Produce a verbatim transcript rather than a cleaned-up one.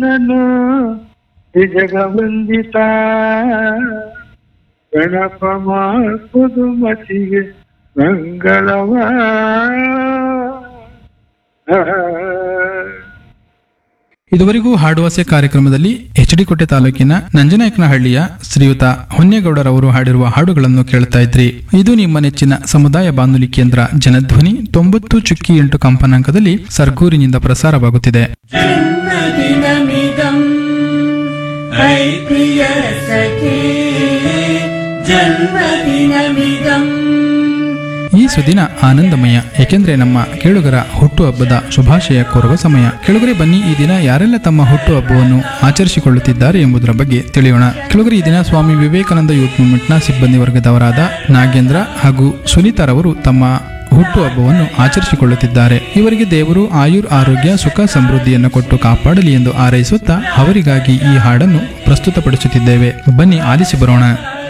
ನಾನು ಜಗವಂದಿತ ಗಣಪ ಮಾಡ್ಬೋದು ಮತಿಗೆ ಮಂಗಳವ. ಇದುವರೆಗೂ ಹಾಡುವಾಸೆ ಕಾರ್ಯಕ್ರಮದಲ್ಲಿ ಎಚ್ ಡಿ ಕೋಟೆ ತಾಲೂಕಿನ ನಂಜನಾಯಕನಹಳ್ಳಿಯ ಶ್ರೀಯುತ ಹೊನ್ನೇಗೌಡರವರು ಹಾಡಿರುವ ಹಾಡುಗಳನ್ನು ಕೇಳ್ತಾ ಇದ್ರಿ. ಇದು ನಿಮ್ಮ ನೆಚ್ಚಿನ ಸಮುದಾಯ ಬಾನುಲಿ ಕೇಂದ್ರ ಜನಧ್ವನಿ ತೊಂಬತ್ತು ಚುಕ್ಕಿ ಎಂಟು ಕಂಪನಾಂಕದಲ್ಲಿ ಸರ್ಗೂರಿನಿಂದ ಪ್ರಸಾರವಾಗುತ್ತಿದೆ. ಈ ಸುದಿನ ಆನಂದಮಯ, ಏಕೆಂದ್ರೆ ನಮ್ಮ ಕೇಳುಗರ ಹುಟ್ಟು ಹಬ್ಬದ ಶುಭಾಶಯ ಕೋರುವ ಸಮಯ. ಕೇಳುಗರೆ ಬನ್ನಿ, ಈ ದಿನ ಯಾರೆಲ್ಲ ತಮ್ಮ ಹುಟ್ಟು ಹಬ್ಬವನ್ನು ಆಚರಿಸಿಕೊಳ್ಳುತ್ತಿದ್ದಾರೆ ಎಂಬುದರ ಬಗ್ಗೆ ತಿಳಿಯೋಣ. ಕೇಳುಗರೆ, ಈ ದಿನ ಸ್ವಾಮಿ ವಿವೇಕಾನಂದ ಯೂತ್ ಮೂವ್ಮೆಂಟ್ನ ಸಿಬ್ಬಂದಿ ವರ್ಗದವರಾದ ನಾಗೇಂದ್ರ ಹಾಗೂ ಸುನೀತಾರವರು ತಮ್ಮ ಹುಟ್ಟು ಹಬ್ಬವನ್ನು ಆಚರಿಸಿಕೊಳ್ಳುತ್ತಿದ್ದಾರೆ. ಇವರಿಗೆ ದೇವರು ಆಯುರ್ ಆರೋಗ್ಯ ಸುಖ ಸಮೃದ್ಧಿಯನ್ನು ಕೊಟ್ಟು ಕಾಪಾಡಲಿ ಎಂದು ಹಾರೈಸುತ್ತಾ ಅವರಿಗಾಗಿ ಈ ಹಾಡನ್ನು ಪ್ರಸ್ತುತಪಡಿಸುತ್ತಿದ್ದೇವೆ. ಬನ್ನಿ ಆಲಿಸಿ ಬರೋಣ.